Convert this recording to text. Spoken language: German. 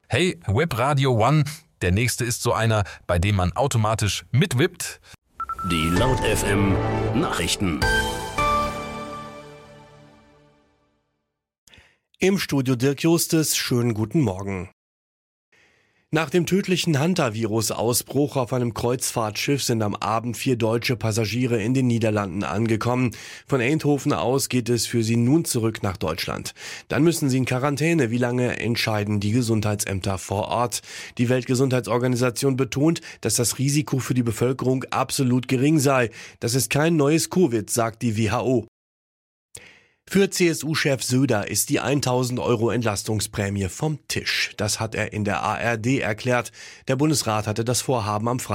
Hey, Web Radio One, der nächste ist so einer, bei dem man automatisch mitwippt. Die Laut FM Nachrichten. Im Studio Dirk Justes, schönen guten Morgen. Nach dem tödlichen Hantavirus-Ausbruch auf einem Kreuzfahrtschiff sind am Abend 4 deutsche Passagiere in den Niederlanden angekommen. Von Eindhoven aus geht es für sie nun zurück nach Deutschland. Dann müssen sie in Quarantäne. Wie lange, entscheiden die Gesundheitsämter vor Ort. Die Weltgesundheitsorganisation betont, dass das Risiko für die Bevölkerung absolut gering sei. Das ist kein neues Covid, sagt die WHO. Für CSU-Chef Söder ist die 1.000 € Entlastungsprämie vom Tisch. Das hat er in der ARD erklärt. Der Bundesrat hatte das Vorhaben am Freitag